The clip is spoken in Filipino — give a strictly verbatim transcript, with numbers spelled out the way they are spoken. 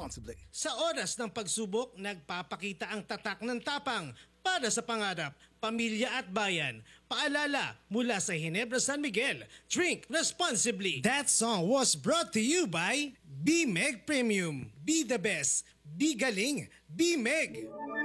responsibly. Sa oras ng pagsubok, nagpapakita ang tatak ng tapang para sa pangarap, pamilya at bayan. Paalala mula sa Ginebra San Miguel, drink responsibly. That song was brought to you by B-Meg Premium. Be the best. Be galing. B-Meg.